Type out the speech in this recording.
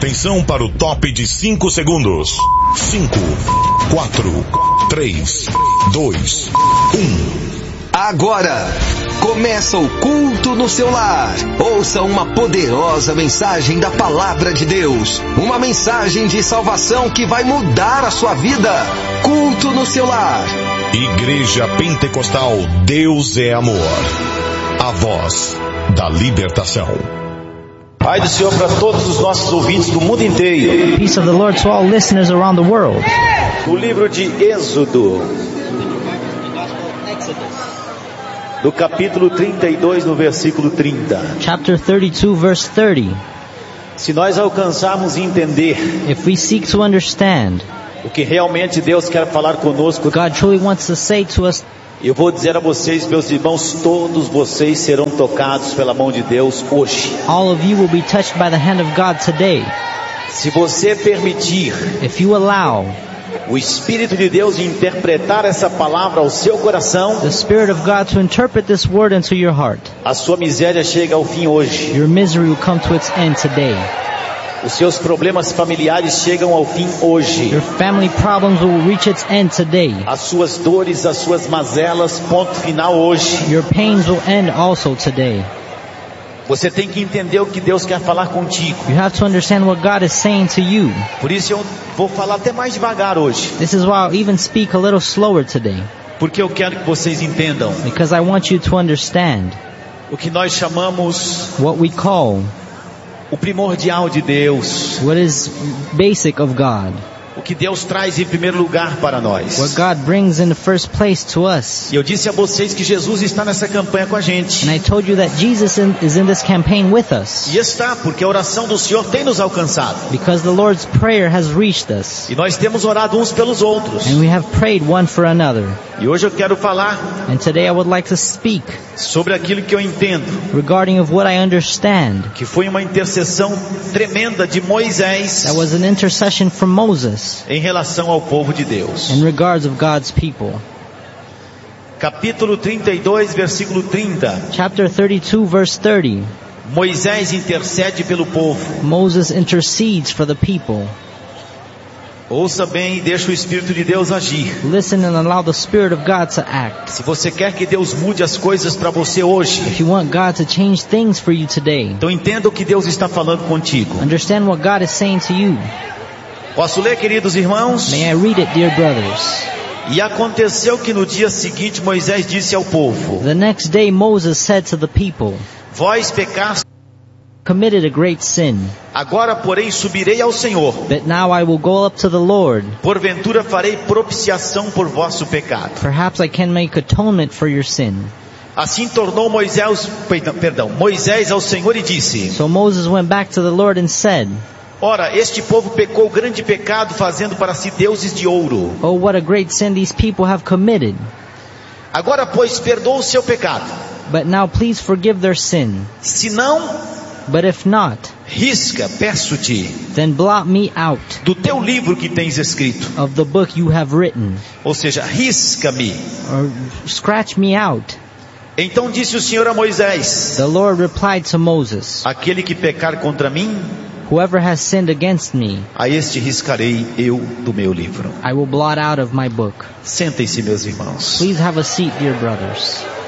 Atenção para o top de 5 segundos. 5, 4, 3, 2, 1. Agora, começa o culto no seu lar. Ouça uma poderosa mensagem da Palavra de Deus. Uma mensagem de salvação que vai mudar a sua vida. Culto no seu lar. Igreja Pentecostal Deus é Amor. A voz da libertação. Pai do Senhor para todos os nossos ouvintes do mundo inteiro. Peace of the Lord to all listeners around the world. O livro de Êxodo, do capítulo 32, no versículo 30. Chapter 32, verse 30. Se nós alcançarmos entender If we seek to understand o que realmente Deus quer falar conosco, what God truly wants to say to us, eu vou dizer a vocês, meus irmãos, todos vocês serão tocados pela mão de Deus hoje. all of you will be touched by the hand of God today. Se você permitir If you allow o Espírito de Deus interpretar essa palavra ao seu coração, the Spirit of God to interpret this word into your heart, a sua miséria chega ao fim hoje. your misery will come to its end today. Os seus problemas familiares chegam ao fim hoje. Your family problems will reach its end today. As suas dores, as suas mazelas, ponto final hoje. Your pains will end also today. Você tem que entender o que Deus quer falar contigo. You have to understand what God is saying to you. Por isso eu vou falar até mais devagar hoje, This is why I'll even speak a little slower today, porque eu quero que vocês entendam because I want you to understand o que nós chamamos what we call, o primordial de Deus, what is basic of God, o que Deus traz em primeiro lugar para nós. what God brings in the first place to us. E eu disse a vocês que Jesus está nessa campanha com a gente. And I told you that Jesus is in this campaign with us, E está, porque a oração do Senhor tem nos alcançado. because the Lord's prayer has reached us, E nós temos orado uns pelos outros. and we have prayed one for another. E hoje eu quero falar And today I would like to speak sobre aquilo que eu entendo, regarding of what I understand. que foi uma intercessão tremenda de Moisés That was an intercession from Moses em relação ao povo de Deus. in regards of God's people. Capítulo 32, versículo 30. Chapter 32, verse 30. Moisés intercede pelo povo. Moses intercedes for the people. Ouça bem e deixa o Espírito de Deus agir. Listen and allow the Spirit of God to act. Se você quer que Deus mude as coisas para você hoje, If you want God to change things for you today, então entenda o que Deus está falando contigo. understand what God is saying to you. Posso ler, queridos irmãos? May I read it, dear brothers? E aconteceu que no dia seguinte Moisés disse ao povo: The next day Moses said to the people, Vós pecaste, committed a great sin, agora porém subirei ao Senhor. but now I will go up to the Lord. Porventura farei propiciação por vosso pecado. Perhaps I can make atonement for your sin. Assim tornou Moisés ao Senhor e disse: So Moses went back to the Lord and said, Ora, este povo pecou grande pecado, fazendo para si deuses de ouro. Oh, what a great sin these people have committed. Agora, pois, perdoa o seu pecado. But now please forgive their sin. Se não, But if not, risca, peço-te, then blot me out do teu livro que tens escrito. of the book you have written, Ou seja, risca-me. or scratch me out. Então disse o Senhor a Moisés: The Lord replied to Moses, Aquele que pecar contra mim, whoever has sinned against me, a este riscarei eu do meu livro. I will blot out of my book. Sentem-se, meus irmãos. Please have a seat, dear brothers.